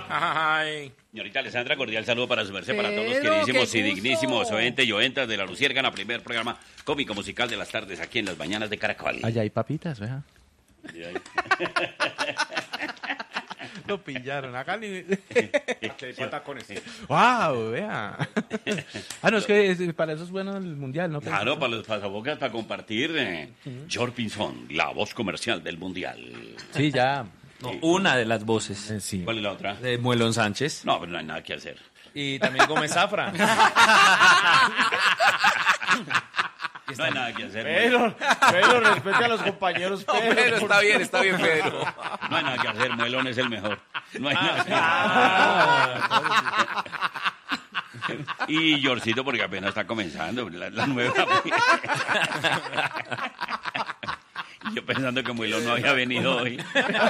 Ay. Señorita Alessandra, cordial saludo para su merced, para todos los queridísimos y dignísimos oyentes y oyentas de La Luciérgana, primer programa cómico musical de las tardes aquí en las mañanas de Caracol. Allá hay papitas, vea. Lo pillaron. Acá ni... ¡Wow! Vea. No, es que para eso es bueno el mundial, ¿no? Claro, para los pasabocas, para compartir. George Pinzón, la voz comercial del mundial. Sí, ya. No, una de las voces. Sí. ¿Cuál es la otra? De Muelón Sánchez. No, pero no hay nada que hacer. Y también Gómez Zafra. No hay nada que hacer. Pero respete a los compañeros, Pedro. Pero está bien, Pedro. No hay nada que hacer, Muelón es el mejor. No hay nada que hacer. Y Yorcito, porque apenas está comenzando la nueva. Yo pensando que Muelón no había venido hoy.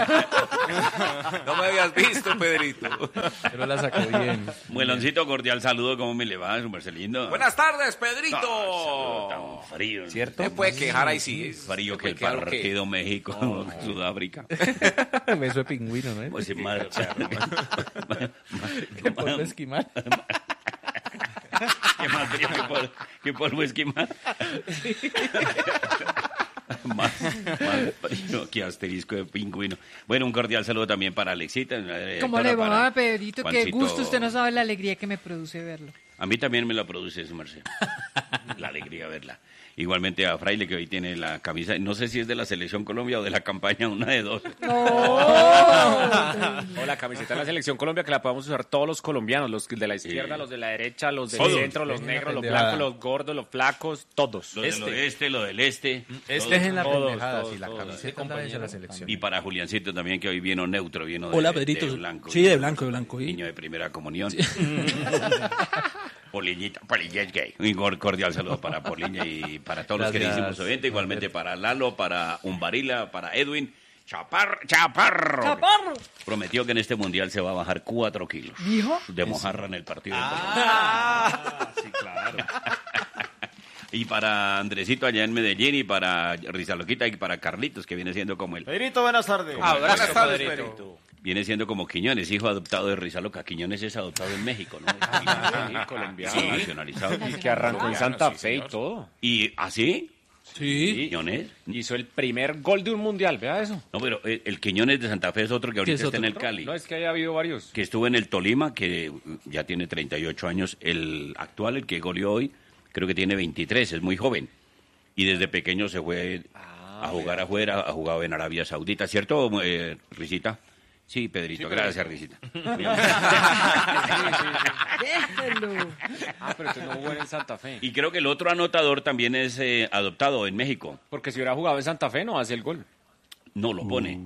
No me habías visto, Pedrito. Pero la sacó bien. Mueloncito, cordial saludo. ¿Cómo me le va? Su merced lindo. Buenas tardes, Pedrito. Saludo tan frío. ¿Cierto? Me puede quejar ahí sí. Frío que el partido México-Sudáfrica. Beso de pingüino, ¿no? Pues sin madre, o sea, Qué polvo esquimal. ¿Qué más frío que polvo esquimal? Más frío que asterisco de pingüino. Bueno, un cordial saludo también para Alexita. ¿Cómo le va, para Pedrito? Qué Juancito. gusto, usted no sabe la alegría que me produce verlo. A mí también me la produce su merced. La alegría de verla. Igualmente a Fraile, que hoy tiene la camisa, no sé si es de la Selección Colombia o de la campaña, una de dos. O la camiseta de la Selección Colombia que la podemos usar todos los colombianos, los de la izquierda, los de la derecha, los del Todos. centro, los negros, los blancos, los gordos, los flacos, todos. Lo del oeste, lo del este. Este es en la todos, pendejada, todos, sí, la todos. camiseta anda hecha la selección. Y para Juliancito también, que hoy vino neutro, vino Hola, de Pedrito. blanco. Sí, de blanco. Niño de primera comunión. Poliña es gay. Un cordial saludo para Poliña y para todos los Gracias. queridísimos oyentes. Igualmente para Lalo, para Umbarila, para Edwin. Chaparro. Prometió que en este mundial se va a bajar 4 kilos. ¿Dijo? De mojarra en el partido. Sí, claro. Y para Andresito allá en Medellín y para Rizaloquita y para Carlitos, que viene siendo como el... Pedrito, buenas tardes. Buenas tardes, Pedrito. Viene siendo como Quiñones, hijo adoptado de Rizaloca. Quiñones es adoptado en México, ¿no? Sí, colombiano. Sí, nacionalizado. Y que arrancó en Santa Fe y todo. ¿Y así? Sí. ¿Quiñones? Hizo el primer gol de un mundial, vea eso. No, pero el Quiñones de Santa Fe es otro que ahorita es está en otro? el Cali. No, es que haya habido varios. Que estuvo en el Tolima, que ya tiene 38 años. El actual, el que goleó hoy, creo que tiene 23, es muy joven. Y desde pequeño se fue a jugar afuera, ha jugado en Arabia Saudita, ¿cierto, Risita? Sí, Pedrito, gracias, Risita. Déjelo. Pero que no jugó en el Santa Fe. Y creo que el otro anotador también es adoptado en México. Porque si hubiera jugado en Santa Fe no hace el gol. No lo pone.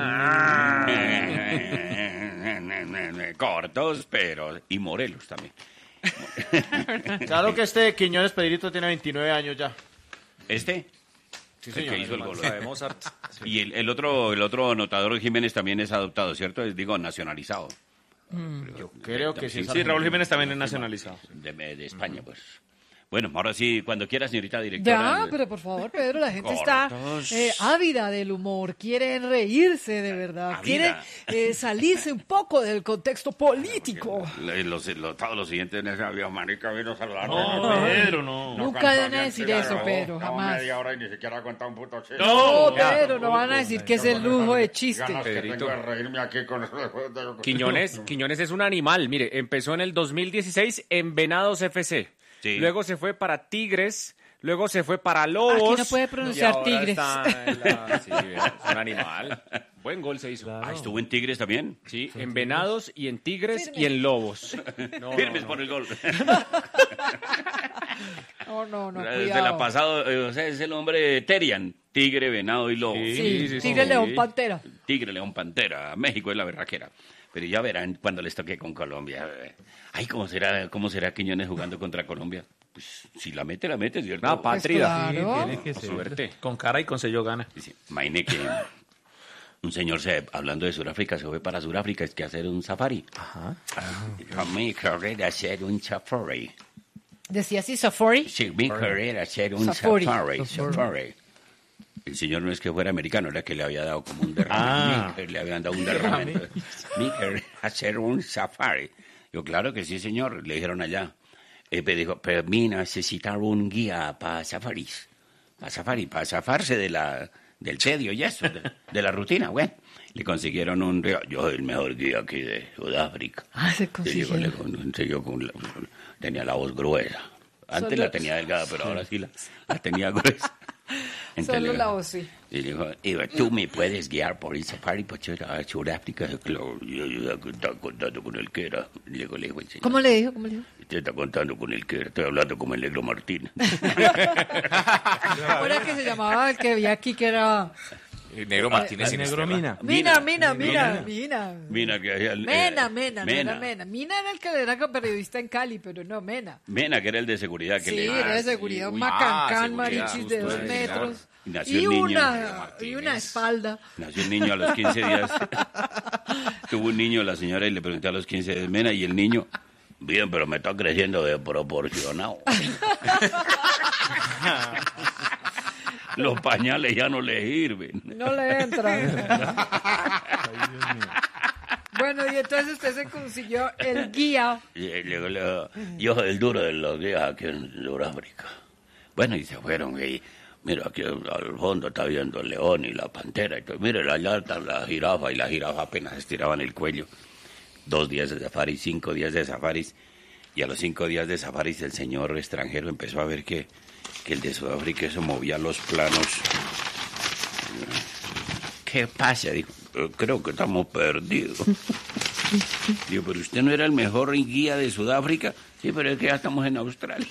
Cortos, pero... Y Morelos también. Claro que este Quiñones Pedrito tiene 29 años ya. ¿Este? Sí, El que hizo el gol. De Mozart. Y el otro anotador, Jiménez, también es adoptado, ¿cierto? Digo, nacionalizado. Yo creo que sí. Sí, Raúl Jiménez también es nacionalizado. De España, pues. Bueno, ahora sí, cuando quiera, señorita directora. Ya, pero por favor, Pedro, la gente está Cortos. ávida del humor, quieren reírse de verdad, quieren Ávida. salirse un poco del contexto político. Todos los siguientes en ese avión, marica, vino a saludar. No, Pedro, no. Nunca van a decir eso, Pedro, jamás. Media hora y ni siquiera ha contado un puto chiste. No, Pedro, no van a decir que es el lujo de chiste. Ganas que Pedrito. tengo de reírme aquí con eso. Quiñones es un animal. Mire, empezó en el 2016 en Venados FC. Sí. Luego se fue para Tigres. Luego se fue para Lobos. Aquí no puede pronunciar y ahora Tigres. está Sí, es un animal. Buen gol se hizo. ¿Estuvo en Tigres también? Sí, en Venados y en Tigres y en Lobos. Firmes por el gol. No, Se la ha cuidado. pasado, o sea, es el hombre Terian, tigre, venado y lobo. Sí, Tigre, León, Pantera. Tigre, león, pantera. México es la berraquera. Pero ya verán cuando les toque con Colombia. Ay, ¿cómo será Quiñones jugando contra Colombia? Pues si la mete, ¿cierto? No, patria. claro. Tiene que ser. Suerte. Con cara y con sello gana. Dice, imagine que un señor, hablando de Sudáfrica, se fue para Sudáfrica, es que hacer un safari. Ajá. Mi querer hacer un safari. Decía así, Safari. Sí, mi querer hacer un Safari. safari. El señor no es que fuera americano, era que le había dado como un derrame. Micker, le habían dado un derrame. Micker, hacer un safari. Yo, claro que sí, señor, le dijeron allá. Me dijo, pero mí necesitar un guía para safaris. Para zafarse del tedio y eso, de la rutina, bueno. Le consiguieron yo soy el mejor guía aquí de Sudáfrica. Se consiguieron. Tenía la voz gruesa. Antes la tenía delgada, pero ahora sí la tenía gruesa. Entonces, Solo la voz, sí. Y dijo, tú me puedes guiar por el safari para Sudáfrica. Claro, yo estaba contando con el que era. Le dijo el señor. ¿Cómo le dijo? Usted está contando con el que era. Estoy hablando como el Negro Martín. Ahora que se llamaba el que había aquí, que era... El Negro Martínez. Negro Mina. Mina. Mina, que hacía Mena, no era Mena. Mina era el que era periodista en Cali, pero no Mena. Mena, que era el de seguridad. Que Sí, le era de seguridad, un macancán, seguridad, marichis de 2 justo, metros. Y nació Y el niño. una espalda. Nació un niño a los 15 días. Tuvo un niño la señora y le pregunté a los 15 días, Mena, y el niño, bien, pero me está creciendo desproporcionado. Los pañales ya no le sirven. No le entran. Bueno, y entonces usted se consiguió el guía. Yo soy el duro de los guías aquí en Sudáfrica. Bueno, y se fueron. Y mira, aquí al fondo está viendo el león y la pantera. Y todo. Mire, allá está la jirafa, y la jirafa apenas estiraban el cuello. 2 días de safari, 5 días de safaris. Y a los 5 días de safaris el señor extranjero empezó a ver que el de Sudáfrica se movía los planos. ¿Qué pasa? Dijo, creo que estamos perdidos. Digo, pero usted no era el mejor guía de Sudáfrica. Sí, pero es que ya estamos en Australia.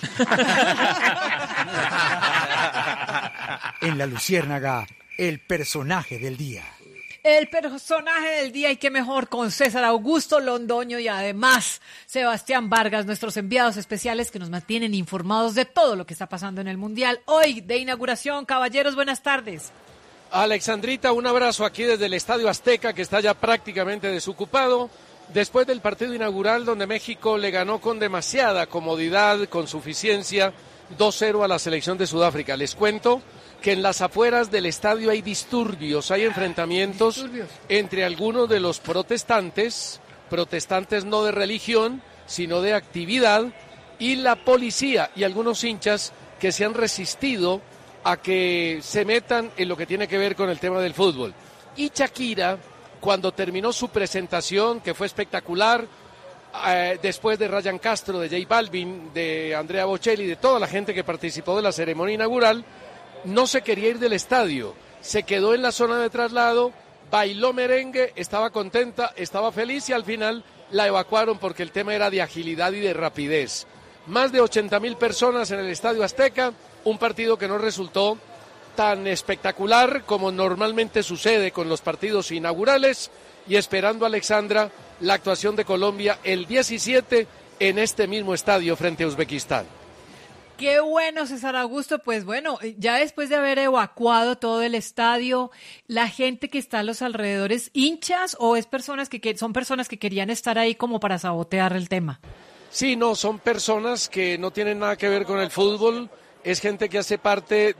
En La Luciérnaga, el personaje del día. El personaje del día, y qué mejor, con César Augusto Londoño y además Sebastián Vargas, nuestros enviados especiales que nos mantienen informados de todo lo que está pasando en el Mundial. Hoy, de inauguración, caballeros, buenas tardes. Alexandrita, un abrazo aquí desde el Estadio Azteca, que está ya prácticamente desocupado, después del partido inaugural donde México le ganó con demasiada comodidad, con suficiencia, 2-0 a la selección de Sudáfrica. Les cuento que en las afueras del estadio hay disturbios, hay enfrentamientos entre algunos de los protestantes no de religión, sino de actividad, y la policía y algunos hinchas que se han resistido a que se metan en lo que tiene que ver con el tema del fútbol. Y Shakira, cuando terminó su presentación, que fue espectacular, después de Ryan Castro, de J Balvin, de Andrea Bocelli, de toda la gente que participó de la ceremonia inaugural, no se quería ir del estadio, se quedó en la zona de traslado, bailó merengue, estaba contenta, estaba feliz y al final la evacuaron porque el tema era de agilidad y de rapidez. Más de 80.000 personas en el Estadio Azteca, un partido que no resultó tan espectacular como normalmente sucede con los partidos inaugurales, y esperando, Alexandra, la actuación de Colombia el 17 en este mismo estadio frente a Uzbekistán. Qué bueno, César Augusto. Pues bueno, ya después de haber evacuado todo el estadio, ¿la gente que está a los alrededores hinchas o es personas son personas que querían estar ahí como para sabotear el tema? Sí, no, son personas que no tienen nada que ver con el fútbol. Es gente que hace parte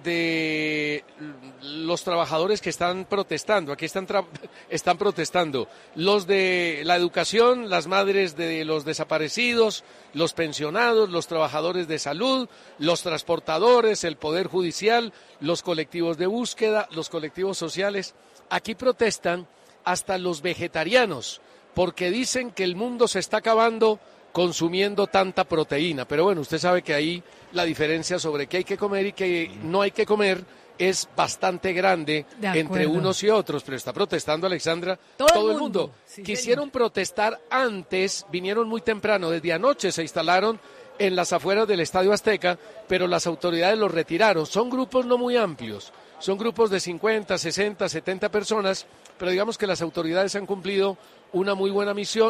de los trabajadores que están protestando. Aquí están protestando los de la educación, las madres de los desaparecidos, los pensionados, los trabajadores de salud, los transportadores, el Poder Judicial, los colectivos de búsqueda, los colectivos sociales. Aquí protestan hasta los vegetarianos, porque dicen que el mundo se está acabando consumiendo tanta proteína. Pero bueno, usted sabe que ahí la diferencia sobre qué hay que comer y qué no hay que comer es bastante grande entre unos y otros. Pero está protestando, Alexandra, todo el mundo. Sí, quisieron protestar antes, vinieron muy temprano, desde anoche se instalaron en las afueras del Estadio Azteca, pero las autoridades los retiraron. Son grupos no muy amplios, son grupos de 50, 60, 70 personas, pero digamos que las autoridades han cumplido una muy buena misión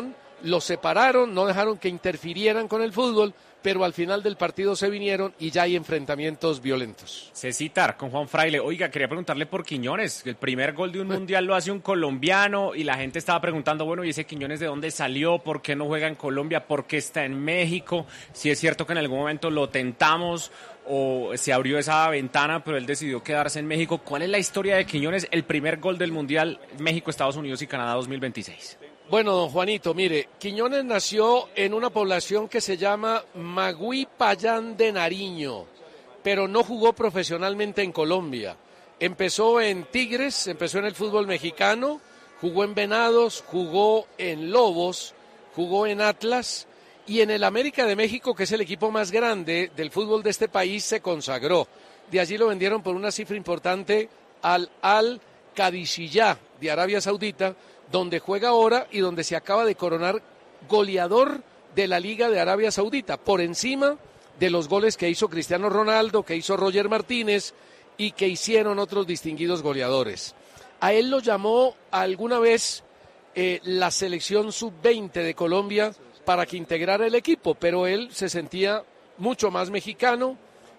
los separaron, no dejaron que interfirieran con el fútbol, pero al final del partido se vinieron y ya hay enfrentamientos violentos. Citar con Juan Fraile. Oiga, quería preguntarle por Quiñones. El primer gol de un mundial lo hace un colombiano y la gente estaba preguntando, bueno, ¿y ese Quiñones de dónde salió? ¿Por qué no juega en Colombia? ¿Por qué está en México? Si es cierto que en algún momento lo tentamos o se abrió esa ventana, pero él decidió quedarse en México. ¿Cuál es la historia de Quiñones? El primer gol del mundial México, Estados Unidos y Canadá 2026. Bueno, don Juanito, mire, Quiñones nació en una población que se llama Magüí Payán de Nariño, pero no jugó profesionalmente en Colombia. Empezó en Tigres, empezó en el fútbol mexicano, jugó en Venados, jugó en Lobos, jugó en Atlas y en el América de México, que es el equipo más grande del fútbol de este país, se consagró. De allí lo vendieron por una cifra importante al Al-Qadisiyah de Arabia Saudita, donde juega ahora y donde se acaba de coronar goleador de la Liga de Arabia Saudita, por encima de los goles que hizo Cristiano Ronaldo, que hizo Roger Martínez y que hicieron otros distinguidos goleadores. A él lo llamó alguna vez la selección sub-20 de Colombia para que integrara el equipo, pero él se sentía mucho más mexicano,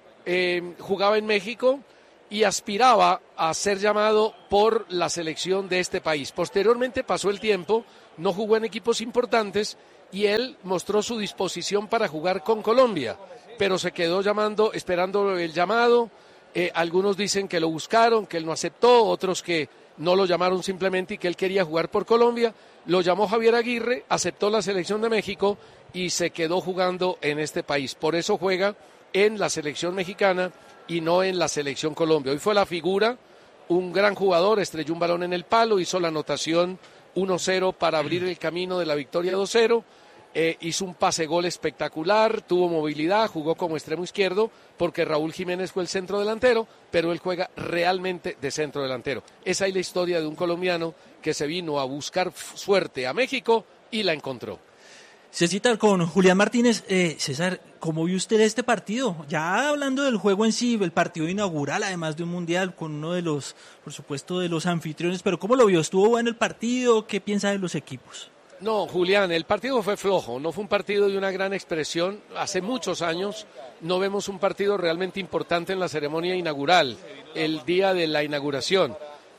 jugaba en México y aspiraba a ser llamado por la selección de este país. Posteriormente pasó el tiempo, no jugó en equipos importantes y él mostró su disposición para jugar con Colombia, pero se quedó esperando el llamado. Algunos dicen que lo buscaron, que él no aceptó, otros que no lo llamaron simplemente y que él quería jugar por Colombia. Lo llamó Javier Aguirre, aceptó la selección de México y se quedó jugando en este país. Por eso juega en la selección mexicana y no en la selección Colombia. Hoy fue la figura, un gran jugador, estrelló un balón en el palo, hizo la anotación 1-0 para abrir el camino de la victoria 2-0, hizo un pase-gol espectacular, tuvo movilidad, jugó como extremo izquierdo, porque Raúl Jiménez fue el centro delantero, pero él juega realmente de centro delantero. Esa es la historia de un colombiano que se vino a buscar suerte a México y la encontró. César, con Julián Martínez. César, ¿cómo vio usted este partido? Ya hablando del juego en sí, el partido inaugural, además de un mundial, con uno de los, por supuesto, de los anfitriones, pero ¿cómo lo vio? ¿Estuvo bueno el partido? ¿Qué piensa de los equipos? No, Julián, el partido fue flojo, no fue un partido de una gran expresión. Hace muchos años no vemos un partido realmente importante en la ceremonia inaugural, el día de la inauguración.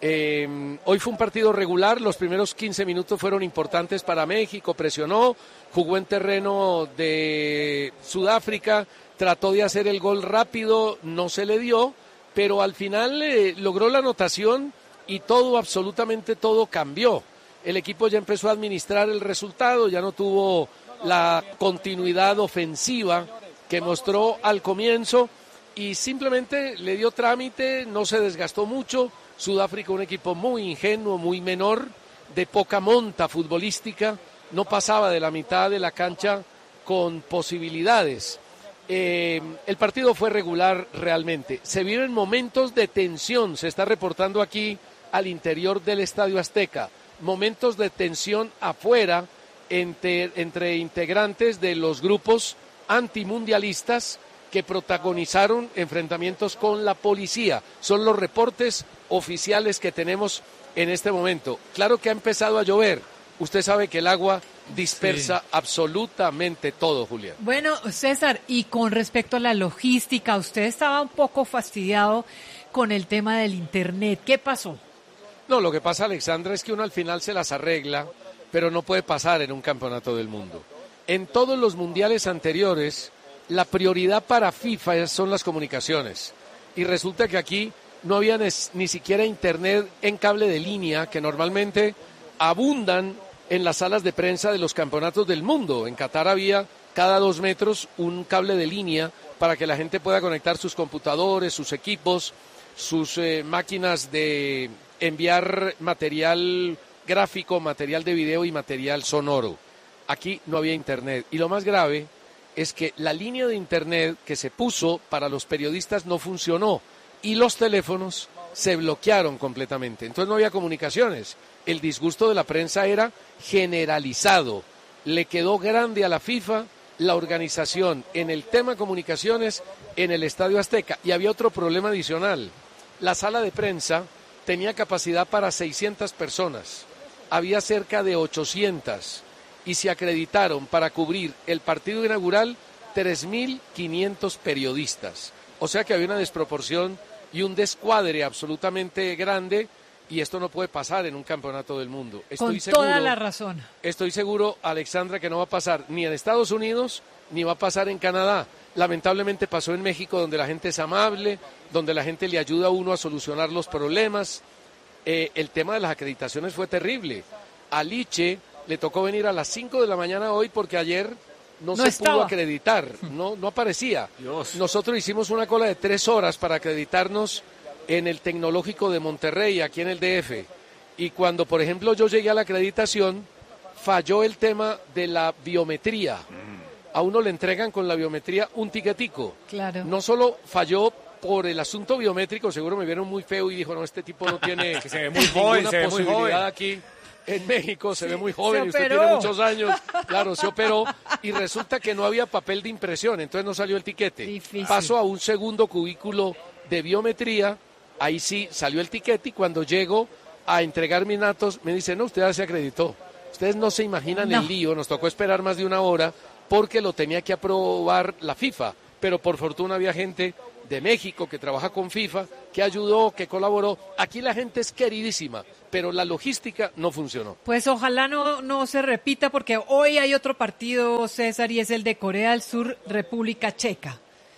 Hoy fue un partido regular, los primeros 15 minutos fueron importantes para México, presionó, jugó en terreno de Sudáfrica, trató de hacer el gol rápido, no se le dio, pero al final logró la anotación y todo, absolutamente todo cambió. El equipo ya empezó a administrar el resultado, ya no tuvo la continuidad ofensiva que mostró al comienzo y simplemente le dio trámite, no se desgastó mucho. Sudáfrica, un equipo muy ingenuo, muy menor, de poca monta futbolística, no pasaba de la mitad de la cancha con posibilidades. El partido fue regular realmente. Se vieron momentos de tensión, se está reportando aquí al interior del Estadio Azteca, momentos de tensión afuera entre integrantes de los grupos antimundialistas que protagonizaron enfrentamientos con la policía. Son los reportes oficiales que tenemos en este momento. Claro que ha empezado a llover. Usted sabe que el agua dispersa absolutamente todo, Julián. Bueno, César, y con respecto a la logística, usted estaba un poco fastidiado con el tema del Internet. ¿Qué pasó? No, lo que pasa, Alexandra, es que uno al final se las arregla, pero no puede pasar en un campeonato del mundo. En todos los mundiales anteriores, la prioridad para FIFA son las comunicaciones. Y resulta que aquí no había ni siquiera internet en cable de línea, que normalmente abundan en las salas de prensa de los campeonatos del mundo. En Qatar había cada 2 metros un cable de línea para que la gente pueda conectar sus computadores, sus equipos, sus máquinas de enviar material gráfico, material de video y material sonoro. Aquí no había internet. Y lo más grave es que la línea de internet que se puso para los periodistas no funcionó y los teléfonos se bloquearon completamente. Entonces no había comunicaciones. El disgusto de la prensa era generalizado. Le quedó grande a la FIFA la organización en el tema comunicaciones en el Estadio Azteca. Y había otro problema adicional. La sala de prensa tenía capacidad para 600 personas. Había cerca de 800. y se acreditaron para cubrir el partido inaugural 3.500 periodistas. O sea que había una desproporción y un descuadre absolutamente grande, y esto no puede pasar en un campeonato del mundo. Con toda la razón. Estoy seguro, Alexandra, que no va a pasar ni en Estados Unidos ni va a pasar en Canadá. Lamentablemente pasó en México, donde la gente es amable, donde la gente le ayuda a uno a solucionar los problemas. El tema de las acreditaciones fue terrible. A Liche le tocó venir a las 5 de la mañana hoy porque ayer no se pudo acreditar, no aparecía. Dios. Nosotros hicimos una cola de 3 horas para acreditarnos en el Tecnológico de Monterrey, aquí en el DF. Y cuando, por ejemplo, yo llegué a la acreditación, falló el tema de la biometría. A uno le entregan con la biometría un tiquetico. Claro. No solo falló por el asunto biométrico, seguro me vieron muy feo y dijo, no, este tipo no tiene Que se ve muy joven, ninguna se ve muy posibilidad joven. aquí. En México se ve muy joven y usted operó. tiene muchos años. Claro, se operó y resulta que no había papel de impresión, entonces no salió el tiquete. Difícil. Paso a un segundo cubículo de biometría, ahí sí salió el tiquete y cuando llego a entregar mis datos me dice, no, usted ya se acreditó. Ustedes no se imaginan el lío, nos tocó esperar más de 1 hora porque lo tenía que aprobar la FIFA, pero por fortuna había gente de México que trabaja con FIFA, que ayudó, que colaboró. Aquí la gente es queridísima, pero la logística no funcionó. Pues ojalá no se repita, porque hoy hay otro partido, César, y es el de Corea del Sur, República Checa.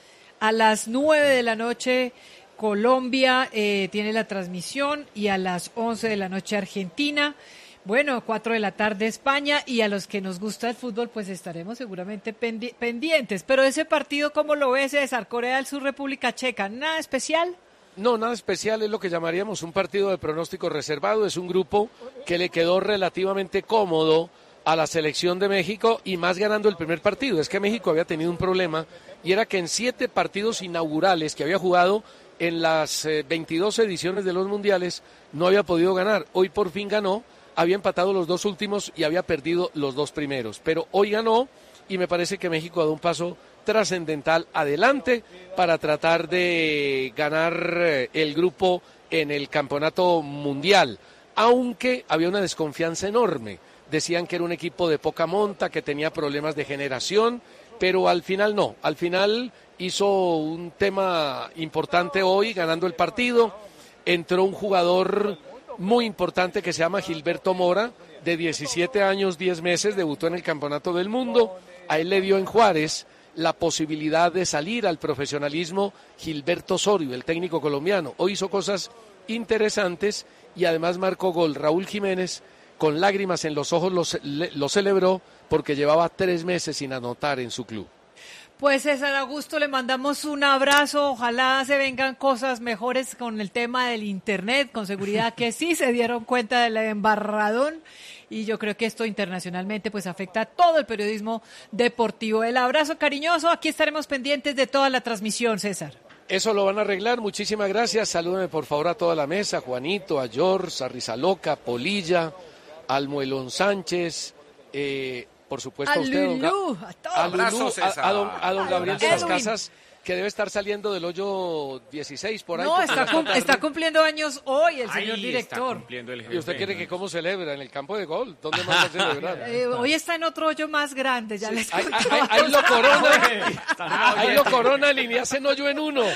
A las 9 de la noche Colombia tiene la transmisión y a las 11 de la noche Argentina. Bueno, 4 de la tarde España, y a los que nos gusta el fútbol pues estaremos seguramente pendientes. Pero ese partido, ¿cómo lo ves, César? Corea del Sur, República Checa, ¿nada especial? No, nada especial, es lo que llamaríamos un partido de pronóstico reservado. Es un grupo que le quedó relativamente cómodo a la selección de México, y más ganando el primer partido. Es que México había tenido un problema, y era que en 7 partidos inaugurales que había jugado en las 22 ediciones de los mundiales no había podido ganar. Hoy por fin ganó. Había empatado los 2 últimos y había perdido los 2 primeros. Pero hoy ganó y me parece que México ha dado un paso trascendental adelante para tratar de ganar el grupo en el campeonato mundial. Aunque había una desconfianza enorme. Decían que era un equipo de poca monta, que tenía problemas de generación, pero al final no. Al final hizo un tema importante hoy ganando el partido. Entró un jugador muy importante que se llama Gilberto Mora, de 17 años, 10 meses, debutó en el Campeonato del Mundo. A él le dio en Juárez la posibilidad de salir al profesionalismo Gilberto Osorio, el técnico colombiano. Hoy hizo cosas interesantes y además marcó gol. Raúl Jiménez, con lágrimas en los ojos, lo celebró porque llevaba 3 meses sin anotar en su club. Pues César Augusto, le mandamos un abrazo, ojalá se vengan cosas mejores con el tema del internet, con seguridad que sí se dieron cuenta del embarradón, y yo creo que esto internacionalmente pues afecta a todo el periodismo deportivo. El abrazo cariñoso, aquí estaremos pendientes de toda la transmisión, César. Eso lo van a arreglar, muchísimas gracias, salúdenme por favor a toda la mesa, Juanito, a George, a Rizaloca, Polilla, al Muelón Sánchez, por supuesto a usted, Lulú, a todos. a Lulú, Abrazo, César. a don Gabriel de las Edwin. Casas, que debe estar saliendo del hoyo 16 por ahí. No, porque ya tarde. está cumpliendo años hoy el señor Ahí director. está cumpliendo el ¿Y usted jefe, quiere ¿no? que cómo celebra? ¿En el campo de gol? ¿Dónde más va a celebrar? Hoy está en otro hoyo más grande, ya les Ahí, conté. ahí lo corona, ahí lo corona y le hacen hoyo en uno.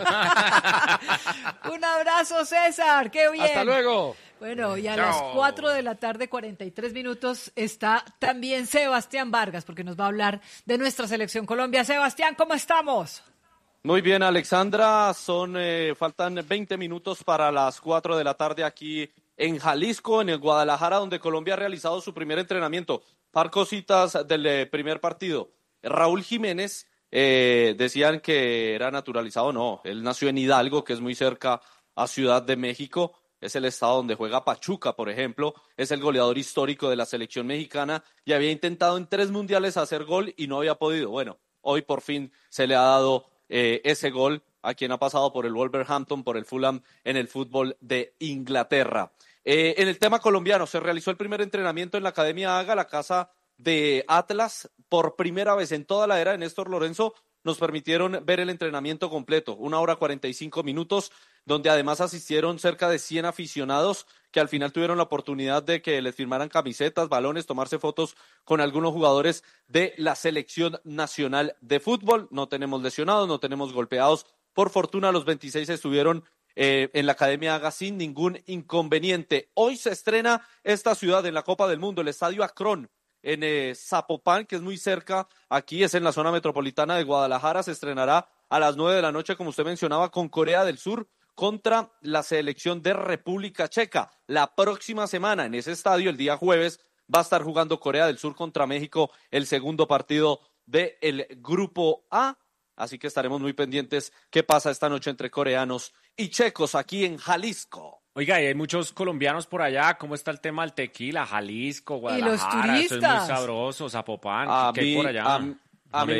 Un abrazo, César, qué bien. Hasta luego. Bueno, y a Chao. las 4 de la tarde, 43 minutos, está también Sebastián Vargas, porque nos va a hablar de nuestra selección Colombia. Sebastián, ¿cómo estamos? Muy bien, Alexandra, faltan 20 minutos para las 4 de la tarde aquí en Jalisco, en el Guadalajara, donde Colombia ha realizado su primer entrenamiento. Par cositas del primer partido. Raúl Jiménez, decían que era naturalizado, no, él nació en Hidalgo, que es muy cerca a Ciudad de México. Es el estado donde juega Pachuca, por ejemplo. Es el goleador histórico de la selección mexicana y había intentado en 3 mundiales hacer gol y no había podido. Bueno, hoy por fin se le ha dado ese gol a quien ha pasado por el Wolverhampton, por el Fulham en el fútbol de Inglaterra. En el tema colombiano, se realizó el primer entrenamiento en la Academia Haga, la casa de Atlas. Por primera vez en toda la era de Néstor Lorenzo nos permitieron ver el entrenamiento completo, 1 hora 45 minutos, donde además asistieron cerca de 100 aficionados que al final tuvieron la oportunidad de que les firmaran camisetas, balones, tomarse fotos con algunos jugadores de la selección nacional de fútbol. No tenemos lesionados, no tenemos golpeados. Por fortuna, los 26 estuvieron en la Academia Haga sin ningún inconveniente. Hoy se estrena esta ciudad en la Copa del Mundo, el Estadio Akron, en Zapopan, que es muy cerca. Aquí es en la zona metropolitana de Guadalajara. Se estrenará a las 9 de la noche, como usted mencionaba, con Corea del Sur contra la selección de República Checa. La próxima semana en ese estadio, el día jueves, va a estar jugando Corea del Sur contra México, el segundo partido del Grupo A. Así que estaremos muy pendientes qué pasa esta noche entre coreanos y checos aquí en Jalisco. Oiga, y hay muchos colombianos por allá. ¿Cómo está el tema del tequila? Jalisco, Guadalajara. Y los turistas. Esto es muy sabroso, Zapopan. ¿Qué hay por allá? A mí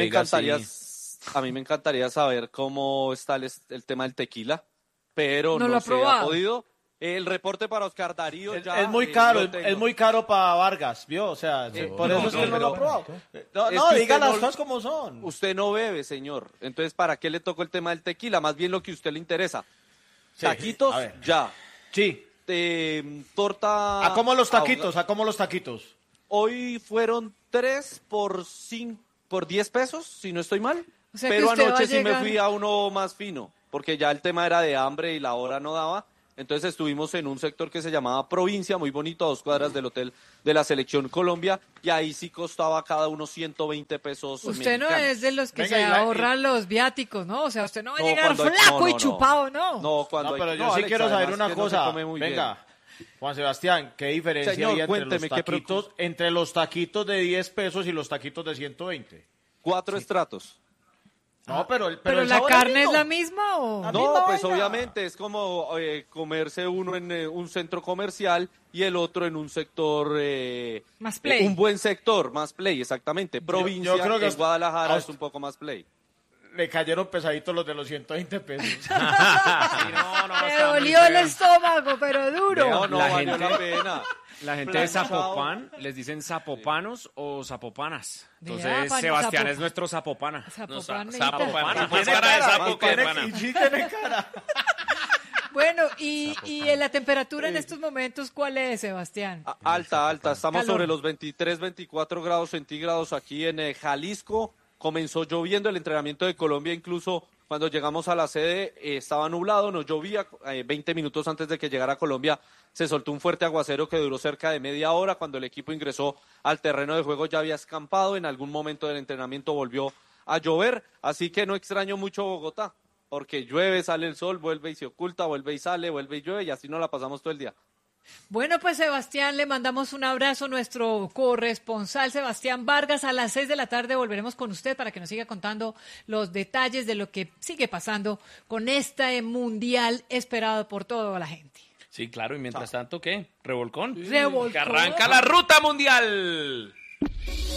me encantaría saber cómo está el tema del tequila, pero no no se ha podido. El reporte para Oscar Darío ya es muy caro, es muy caro para Vargas, ¿vio? O sea, por eso es que no lo ha probado. No, diga las cosas como son. Usted no bebe, señor. Entonces, ¿para qué le tocó el tema del tequila? Más bien lo que a usted le interesa. Sí. Taquitos, ya. Sí. Torta. ¿A cómo los taquitos? ¿A cómo los taquitos? Hoy fueron 3 por 10 pesos, si no estoy mal. O sea, pero anoche sí me fui a uno más fino, porque ya el tema era de hambre y la hora no daba. Entonces estuvimos en un sector que se llamaba Provincia, muy bonito, a 2 cuadras del hotel de la Selección Colombia, y ahí sí costaba cada uno 120 pesos Usted mexicanos. no es de los que se ahorran los viáticos, ¿no? O sea, usted no va a llegar flaco y chupado, ¿no? No, pero yo sí quiero saber una cosa. Venga, Juan Sebastián, ¿qué diferencia hay entre los taquitos de 10 pesos y los taquitos de 120? 4 estratos. No, pero la carne es la misma o no, pues obviamente es como comerse uno en un centro comercial y el otro en un sector más play. Un buen sector, más play, exactamente. Provincia, yo creo que en Guadalajara es un poco más play. Le cayeron pesaditos los de los 120 pesos. Me dolió el estómago, pero duro. No valió la pena. La gente de Zapopan les dicen zapopanos o zapopanas. Entonces, Sebastián es nuestro zapopana. Zapopana. Cara de sapo, hermana. Sí tiene cara. Bueno, y la temperatura en estos momentos, ¿cuál es, Sebastián? Alta. Estamos sobre los 23, 24 grados centígrados aquí en Jalisco. Comenzó lloviendo el entrenamiento de Colombia, incluso cuando llegamos a la sede estaba nublado, no llovía. 20 minutos antes de que llegara a Colombia se soltó un fuerte aguacero que duró cerca de media hora. Cuando el equipo ingresó al terreno de juego ya había escampado, en algún momento del entrenamiento volvió a llover, así que no extraño mucho Bogotá, porque llueve, sale el sol, vuelve y se oculta, vuelve y sale, vuelve y llueve, y así nos la pasamos todo el día. Bueno, pues Sebastián, le mandamos un abrazo a nuestro corresponsal Sebastián Vargas. A las 6 de la tarde volveremos con usted para que nos siga contando los detalles de lo que sigue pasando con este mundial esperado por toda la gente. Sí, claro, y mientras tanto, ¿qué? ¿Revolcón? Revolcón. Que arranca la ruta mundial.